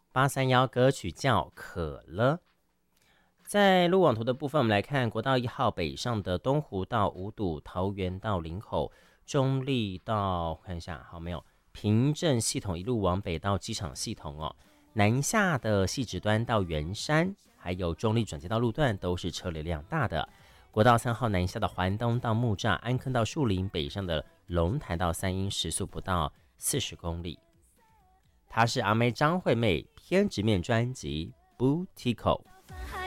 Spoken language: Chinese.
831歌曲叫渴了。在路网图的部分，我们来看国道1号北上的东湖到五堵、桃园到林口、中立到看一下好没有平镇系统，一路往北到机场系统哦。南下的汐止端到圆山，还有中立转接道路段都是车流量大的。国道3号南下的环东到木栅、安坑到树林，北上的龙潭到三鹰时速不到40公里。她是阿妹张惠妹偏执面专辑 Boutico。